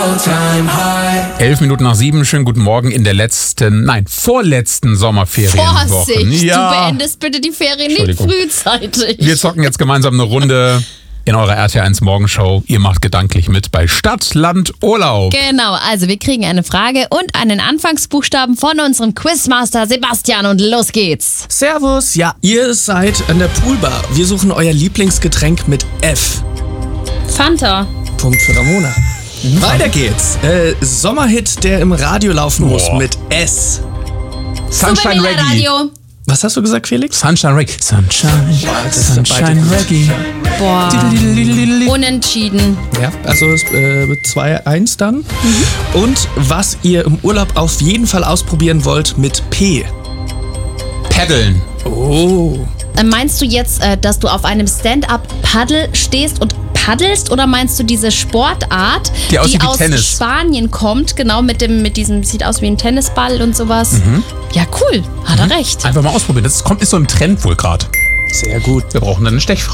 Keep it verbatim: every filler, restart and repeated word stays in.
Elf Minuten nach sieben, schönen guten Morgen in der letzten, nein, vorletzten Sommerferienwoche. Vorsicht, ja. Du beendest bitte die Ferien nicht frühzeitig. Wir zocken jetzt gemeinsam eine Runde in eurer R T L eins Morgenshow. Ihr macht gedanklich mit bei Stadt, Land, Urlaub. Genau, also wir kriegen eine Frage und einen Anfangsbuchstaben von unserem Quizmaster Sebastian und los geht's. Servus, ja, ihr seid an der Poolbar. Wir suchen euer Lieblingsgetränk mit F. Fanta. Punkt für Ramona. Mhm. Weiter geht's. Äh, Sommerhit, der im Radio laufen muss Boah. mit S. Sunshine Super Reggae. Radio. Was hast du gesagt, Felix? Sunshine Reggae. Sunshine, Sunshine Reggae. Boah. Unentschieden. Ja, also äh, zwei eins dann. Mhm. Und was ihr im Urlaub auf jeden Fall ausprobieren wollt mit P. Paddeln. Oh. Äh, Meinst du jetzt, äh, dass du auf einem Stand-up-Paddle stehst und paddelst oder meinst du diese Sportart, Die aussieht wie aus Tennis. Spanien kommt, genau mit dem mit diesem, sieht aus wie ein Tennisball und sowas? Mhm. Ja, cool, hat er recht. Einfach mal ausprobieren. Das kommt, ist so im Trend wohl gerade. Sehr gut. Wir brauchen dann eine Stechfrage.